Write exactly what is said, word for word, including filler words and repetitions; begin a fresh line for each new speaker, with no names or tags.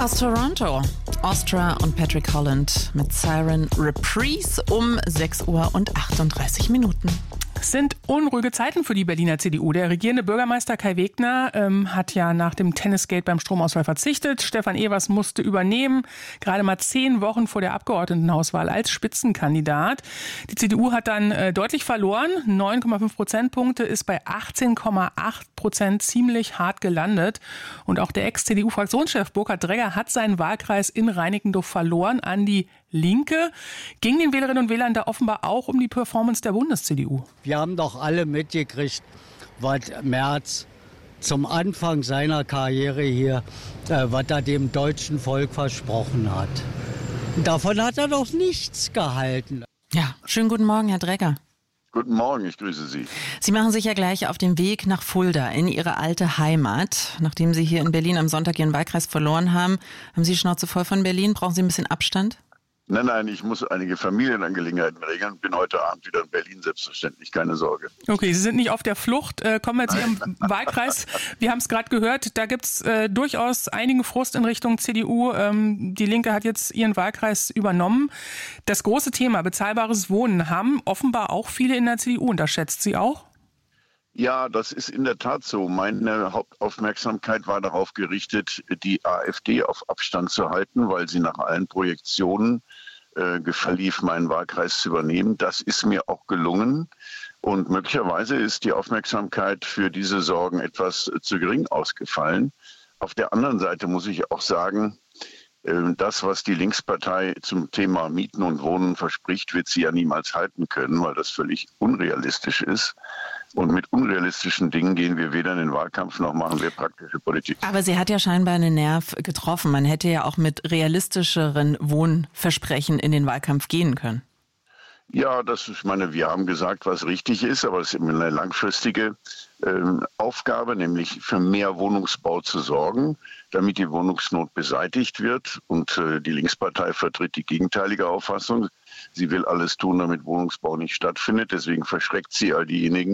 Aus Toronto, Ostra und Patrick Holland mit Siren Reprise um sechs Uhr und achtunddreißig Minuten.
Es sind unruhige Zeiten für die Berliner C D U. Der regierende Bürgermeister Kai Wegner ähm, hat ja nach dem Tennisgate beim Stromausfall verzichtet. Stefan Evers musste übernehmen, gerade mal zehn Wochen vor der Abgeordnetenhauswahl als Spitzenkandidat. Die C D U hat dann äh, deutlich verloren, neun Komma fünf Prozentpunkte, ist bei achtzehn Komma acht Prozent ziemlich hart gelandet. Und auch der Ex-C D U-Fraktionschef Burkhard Dregger hat seinen Wahlkreis in Reinickendorf verloren an die Linke. Ging den Wählerinnen und Wählern da offenbar auch um die Performance der Bundes-C D U?
Wir haben doch alle mitgekriegt, was Merz zum Anfang seiner Karriere hier, äh, was er dem deutschen Volk versprochen hat. Davon hat er doch nichts gehalten.
Ja, schönen guten Morgen, Herr Dregger.
Guten Morgen, ich grüße Sie.
Sie machen sich ja gleich auf den Weg nach Fulda, in Ihre alte Heimat. Nachdem Sie hier in Berlin am Sonntag Ihren Wahlkreis verloren haben, haben Sie die Schnauze voll von Berlin? Brauchen Sie ein bisschen Abstand?
Nein, nein, ich muss einige Familienangelegenheiten regeln. Bin heute Abend wieder in Berlin, selbstverständlich, keine Sorge.
Okay, Sie sind nicht auf der Flucht. Äh, kommen wir zu Ihrem Wahlkreis. Wir haben es gerade gehört, da gibt es äh, durchaus einigen Frust in Richtung C D U. Ähm, die Linke hat jetzt ihren Wahlkreis übernommen. Das große Thema bezahlbares Wohnen haben offenbar auch viele in der C D U unterschätzt. Sie auch?
Ja, das ist in der Tat so. Meine Hauptaufmerksamkeit war darauf gerichtet, die AfD auf Abstand zu halten, weil sie nach allen Projektionen äh, verlief, meinen Wahlkreis zu übernehmen. Das ist mir auch gelungen. Und möglicherweise ist die Aufmerksamkeit für diese Sorgen etwas äh, zu gering ausgefallen. Auf der anderen Seite muss ich auch sagen, äh, das, was die Linkspartei zum Thema Mieten und Wohnen verspricht, wird sie ja niemals halten können, weil das völlig unrealistisch ist. Und mit unrealistischen Dingen gehen wir weder in den Wahlkampf noch machen wir praktische Politik.
Aber sie hat ja scheinbar einen Nerv getroffen. Man hätte ja auch mit realistischeren Wohnversprechen in den Wahlkampf gehen können.
Ja, das ist, ich meine, wir haben gesagt, was richtig ist, aber es ist eine langfristige äh, Aufgabe, nämlich für mehr Wohnungsbau zu sorgen, damit die Wohnungsnot beseitigt wird. Und äh, die Linkspartei vertritt die gegenteilige Auffassung. Sie will alles tun, damit Wohnungsbau nicht stattfindet. Deswegen verschreckt sie all diejenigen,